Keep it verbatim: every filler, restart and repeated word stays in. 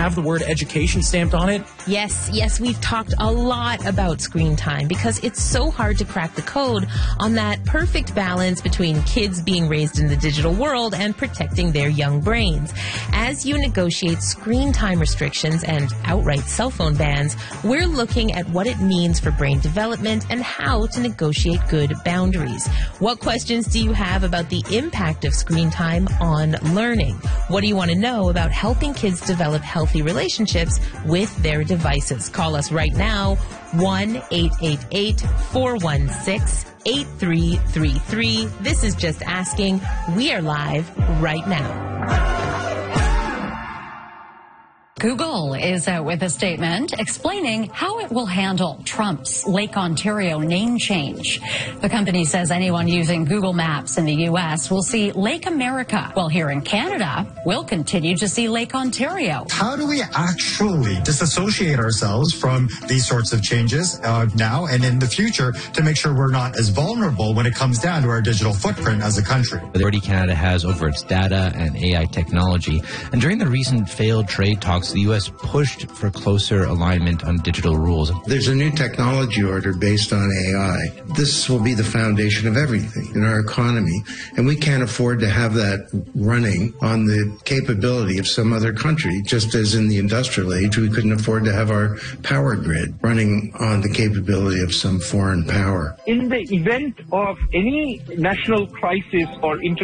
have the word education stamped on it? Yes, yes, we've talked a lot about screen time because it's so hard to crack the code on that perfect balance between kids being raised in the digital world and protecting their young brains. As you negotiate screen time restrictions and outright cell phone bans, we're looking at what it means for brain development and how to negotiate good boundaries. What questions do you have about the impact of screen time on learning? What do you want to know about helping kids develop healthy relationships with their devices? Call us right now, one eight eight eight, four one six, eight three three three. This is Just Asking. We are live right now. Google is out with a statement explaining how it will handle Trump's Lake Ontario name change. The company says anyone using Google Maps in the U S will see Lake America, while here in Canada, we'll continue to see Lake Ontario. How do we actually disassociate ourselves from these sorts of changes uh, now and in the future to make sure we're not as vulnerable when it comes down to our digital footprint as a country? Already Canada has over its data and A I technology, and during the recent failed trade talks, the U S pushed for closer alignment on digital rules. There's a new technology order based on A I. This will be the foundation of everything in our economy, and we can't afford to have that running on the capability of some other country, just as in the industrial age, we couldn't afford to have our power grid running on the capability of some foreign power. In the event of any national crisis or international